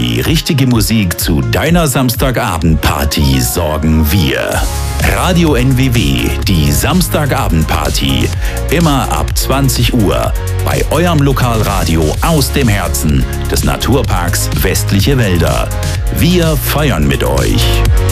die richtige Musik zu deiner Samstagabendparty sorgen wir. Radio NWW, die Samstagabendparty. Immer ab 20 Uhr bei eurem Lokalradio aus dem Herzen des Naturparks Westliche Wälder. Wir feiern mit euch.